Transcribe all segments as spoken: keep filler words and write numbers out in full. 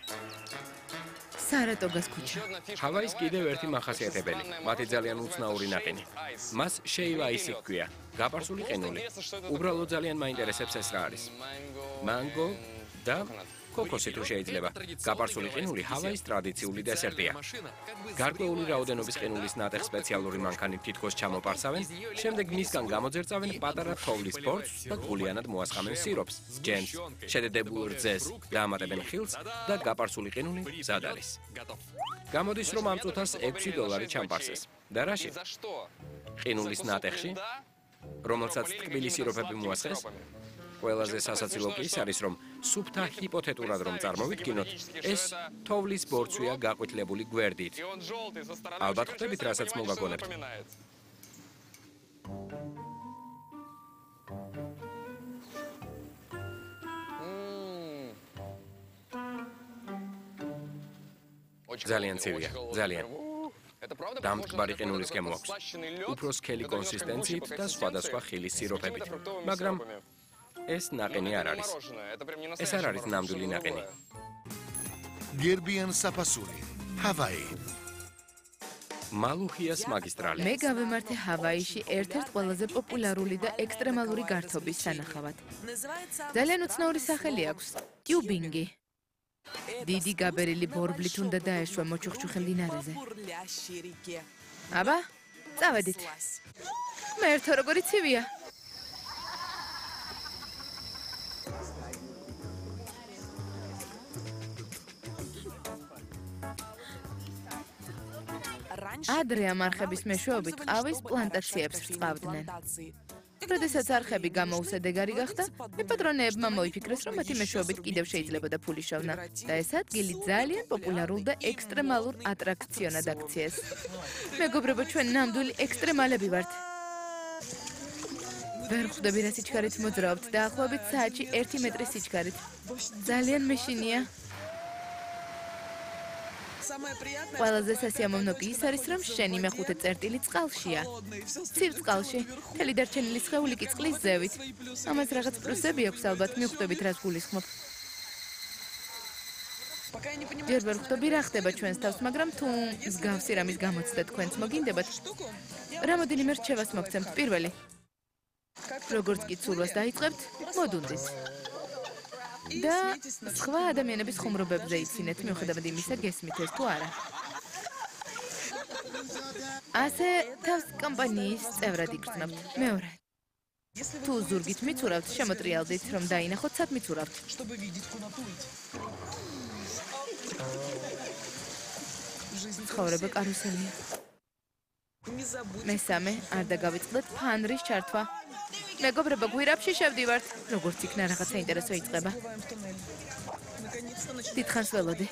სარატოგას ქუჩა. ჰავაის კიდევ ერთი მახასიათებელი, მათი ძალიან უცნაური ნაყინი. მას შეივა ისი ჰქვია, გაპარსული ყინული. უბრალოდ ძალიან მაინტერესებს ეს რა არის. მანგო და კოკოსი თუ შეიძლება. გაპარსული ყინული ჰავაის ტრადიციული დესერტია. გარკვეული რაოდენობის ყინულის ნატეხ სპეციალური მანქანით თითქოს ჩამოპარსავენ, შემდეგ მისგან გამოძერწავენ პატარა თოვლის ბორცვს და გულიანად მოასხამენ სიროფს, ჯემს, შედედებულ რძეს, დაამატებენ ხილს და გაპარსული ყინული მზად არის. გამოდის, რომ ამ წუთას ექვსი დოლარი ჩამპარსეს. და რაში? ყინულის ნატეხში, რომელსაც ტკბილი სიროფები მოასხეს, ყველაზე სასაცილო კი ის არის, რომ სუფთა ჰიპოთეტურად რომ წარმოვიდგინოთ, ეს თოვლის ბორცვია გაყვითლებული გვერდით. ალბათ ხვდებით, რასაც მოგაგონებთ. ძალიან ცივია, ძალიან. დამტკბარი ყინულის გემო აქვს. უფრო სქელი კონსისტენციით და სხვადასხვა ხილის სიროფებით. მაგრამ ეს ნაყინი არ არის. ეს არ არის ნამდვილი ნაყინი. გერბიან საფასური, ჰავაი. მალუჰიას მაგისტრალი. მე გავემართე ჰავაიში ერთ-ერთ ყველაზე პოპულარული და ექსტრემალური გართობის სანახავად. ძალიან უცნაური სახელი აქვს. ტიუბინგი. დიდი გაბერილი ბორბლით უნდა დაეშვა მოჩუხჩუხე მდინარეზე. აბა, წავედით. მე ერთო როგორი ცივია. ადრე ამ არხების მეშვეობით ყავის პლანტაციებს რწყავდნენ. როდესაც არხები გამოუსადეგარი გახდა, მეპატრონეებმა მოიფიქრეს, რომ მათი მეშვეობით კიდევ შეიძლებოდა ფული შოვნა და ეს ადგილი ძალიან პოპულარულ და ექსტრემალურ ატრაქციონად აქციეს. მეგობრებო, ჩვენ ნამდვილი ექსტრემალები ვართ. ვერ ხვდები რა სიჩქარით მოძრაობთ, დაახლოებით საათში ერთი მეტრის სიჩქარით. ძალიან მეშინია. ყველაზე სასიამოვნო კი ის არის, რომ შენი მეხუთე წერტილი წყალშია. ცივ წყალში, მთელი დარჩენილი სხეული კი წყლის ზევით. ამას რაღაც პლუსები აქვს ალბათ, მიხვდებით რას გულისხმობ. ჯერ ვერ ხვდები რა ხდება ჩვენს თავს, მაგრამ თუ მსგავსი რამის გამოცდა თქვენც მოგინდებათ, რამოდენიმე რჩევას მოგცემთ. პირველი, როგორც კი ცურვას დაიწყებთ, მოდუნდით. და სხვა ადამიანების ხუმრობებზე იცინეთ, მიუხედავად იმისა, გესმით ეს თუ არა. ასე თავს კომპანიის წევრად იგრძნობთ. მეორე, თუ ზურგით მიცურავთ, შემოტრიალდით, რომ დაინახოთ, სად მიცურავთ. ცხოვრება კარუსელია. მესამე, არ დაგავიწყდეთ ფანრის ჩართვა. მეგობრებო, გვირაბში შევდივართ. როგორც იქნა რაღაც საინტერესო იწყება. დიდხანს ველოდი.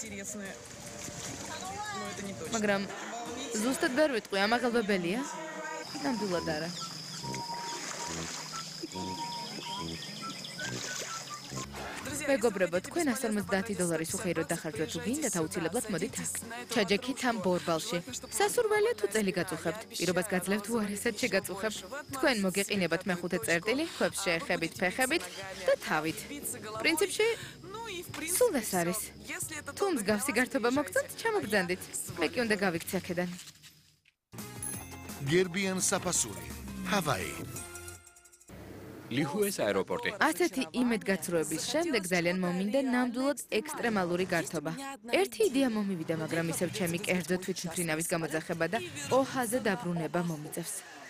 მაგრამ ზუსტად ვერ ვიტყვი, ამაღელვებელია? ნამდვილად არა. მეგობრებო, თქვენ ასი ორმოცდაათი დოლარის უხეიროდ დახარჯვათ თუ გინდათ, აუცილებლად მოდით აქ. ჩაჯექით ამ ბორბალში. სასურველია თუ წელი გაწუხებთ. პირობას გაძლევთ უარესად შეგაწუხებთ. თქვენ მოგეყინებათ მეხუთე წერტილი, ქვებს შეეხებით ფეხებით და თავით. პრინციპში სულ ეს არის. თუ მსგავსი გართობა მოგწონთ, ჩამოგბრძანდით. მე კი უნდა გავიქცე აქედან. გერბიან საფასური, ჰავაი. ლიჰუეს აეროპორტი. ასეთი იმედგაცრუების შემდეგ ძალიან მომინდა ნამდვილად ექსტრემალური გართობა. ერთი იდეა მომივიდა, მაგრამ ისევ ჩემი კერძო თვითმფრინავის გამოძახება და ოჰაზე დაბრუნება მომიწევს.